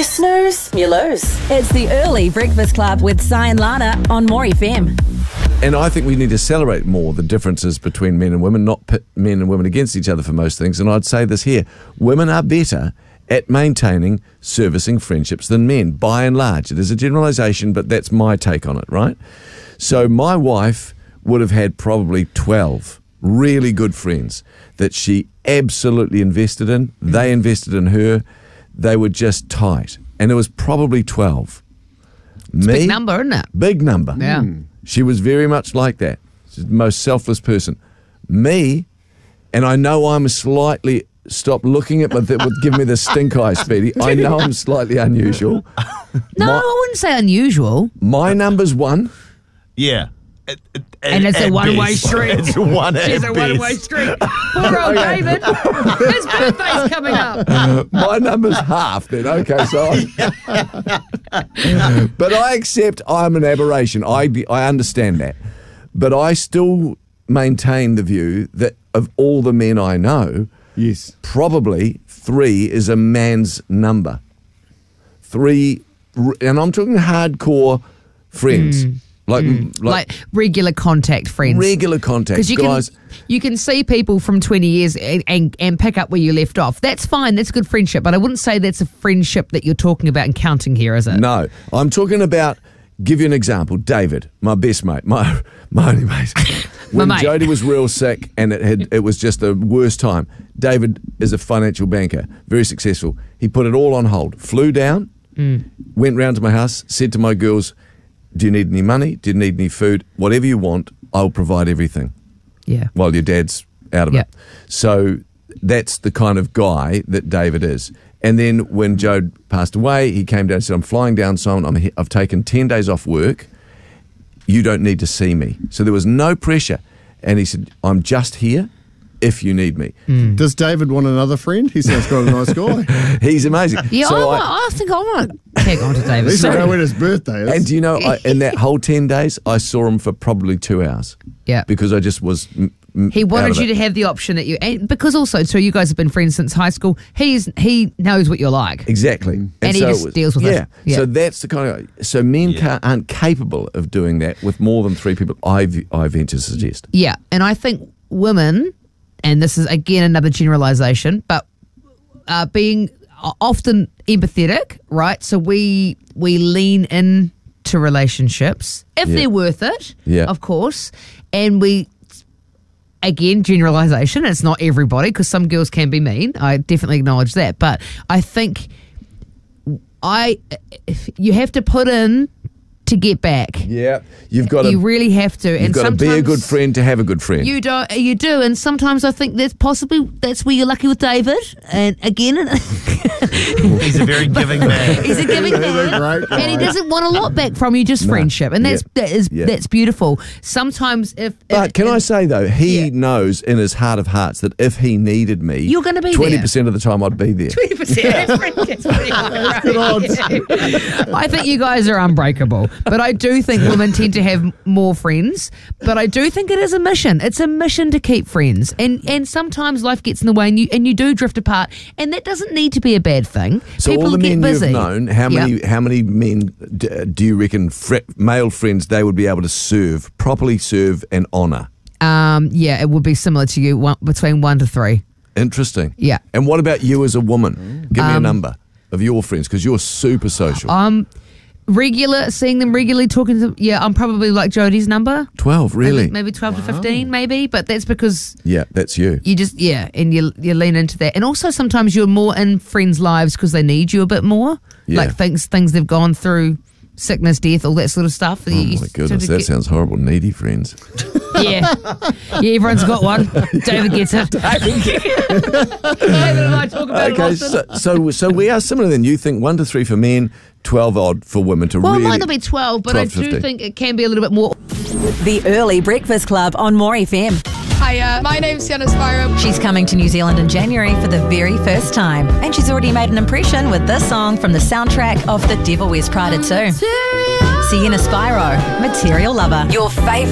You snooze, you lose. It's the Early Breakfast Club with Si and Lana on More FM. And I think we need to celebrate more the differences between men and women, not pit men and women against each other for most things. And I'd say this here. Women are better at maintaining, servicing friendships than men, by and large. It is a generalisation, but that's my take on it, right? So my wife would have had probably 12 really good friends that she absolutely invested in. They invested in her. They were just tight. And it was probably 12. It's a big number, isn't it? Big number. Yeah. She was very much like that. She's the most selfless person. Me, and I know I'm slightly... Stop looking at me. That would give me the stink eye, Speedy. I know I'm slightly unusual. No, I wouldn't say unusual. My number's 1. Yeah. And it's a one-way street. It's a one-way It's a one-way street. Poor old David. His birthday's coming up. My number's half then. Okay, so... But I accept I'm an aberration. I understand that. But I still maintain the view that of all the men I know... Yes. Probably 3 is a man's number. 3, and I'm talking hardcore friends. Like regular contact friends. Regular contact. Because guys. You can see people from 20 years and pick up where you left off. That's fine. That's good friendship. But I wouldn't say that's a friendship that you're talking about and counting here, is it? No. I'm talking about, give you an example, David, my best mate, my only mate. When Jodie was real sick and it was just the worst time, David is a financial banker, very successful. He put it all on hold, flew down, went round to my house, said to my girls, do you need any money? Do you need any food? Whatever you want, I'll provide everything. Yeah. While your dad's out of it. So that's the kind of guy that David is. And then when Jode passed away, he came down and said, I'm flying down, Simon. I've taken 10 days off work. You don't need to see me. So there was no pressure. And he said, I'm just here if you need me. Does David want another friend? He sounds quite a nice guy. He's amazing. Yeah, so I think I want to tag on to David. At least I know when his birthday is. And do you know, in that whole 10 days, I saw him for probably 2 hours. Yeah. Because I just was... He wanted you to have the option that and because also, so you guys have been friends since high school. He knows what you're like. Exactly. And he so just deals with it. Yeah. So that's the kind of... So men aren't capable of doing that with more than 3 people, I venture to suggest. Yeah. And I think women, and this is again another generalisation, but being often empathetic, right? So we lean in to relationships if they're worth it, of course, and we... Again, generalisation. It's not everybody because some girls can be mean. I definitely acknowledge that. But I think you have to put in to get back. Yeah, you've got to. You really have to. You've got to be a good friend to have a good friend. You do, and sometimes I think that's where you're lucky with David. And again, he's a very giving man. He's a giving man, and he doesn't want a lot back from you, just friendship, and that's beautiful. Sometimes But can I say though, he knows in his heart of hearts that if he needed me, you're going to be 20% of the time I'd be there. 20%. That's pretty good odds. I think you guys are unbreakable. But I do think women tend to have more friends. But I do think it is a mission. It's a mission to keep friends. And sometimes life gets in the way and you do drift apart. And that doesn't need to be a bad thing. So people all the get men busy. you've known, how many men do you reckon male friends they would be able to properly serve and honour? It would be similar to you, between 1 to 3. Interesting. Yeah. And what about you as a woman? Give me a number of your friends because you're super social. Seeing them regularly, talking to them. Yeah, I'm probably like Jodie's number. 12, really? Maybe 12 to 15, maybe. But that's because... Yeah, that's you. You just, and you lean into that. And also sometimes you're more in friends' lives because they need you a bit more. Yeah. Like things they've gone through, sickness, death, all that sort of stuff. Oh my goodness, that sounds horrible. Needy friends. Yeah, everyone's got one. David gets it. David and I talk about it often. So we are similar then. You think 1 to 3 for men, 12 odd for women to really... Well, it might not be 12, but 12, I do 15. think it can be a little bit more. The Early Breakfast Club on More FM. Hiya, my name's Sienna Spyro. She's coming to New Zealand in January for the very first time. And she's already made an impression with this song from the soundtrack of The Devil Wears Prada 2. Sienna Spyro, Material Lover. Your favourite